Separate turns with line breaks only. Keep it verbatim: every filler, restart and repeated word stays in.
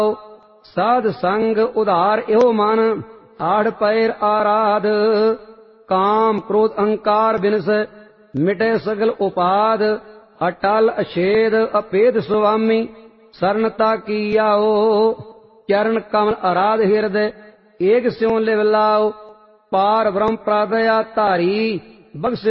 साध संग उधार एहो मन, आड़ पैर आराध। काम क्रोध अहंकार बिनस, मिटे सगल उपाद। अटल अछेद अपेद स्वामी, सरनता की आओ। चरण कमल आराध हृदय, एक स्यों लिव लाओ। पार ब्रह्म प्रादया धारी, बख्श